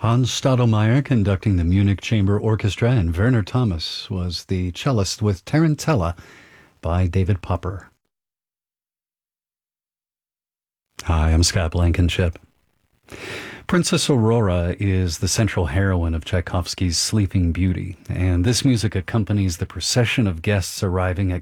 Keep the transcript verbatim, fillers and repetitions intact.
Hans Stadelmeier conducting the Munich Chamber Orchestra, and Werner Thomas was the cellist with Tarantella by David Popper. Hi, I'm Scott Blankenship. Princess Aurora is the central heroine of Tchaikovsky's Sleeping Beauty, and this music accompanies the procession of guests arriving at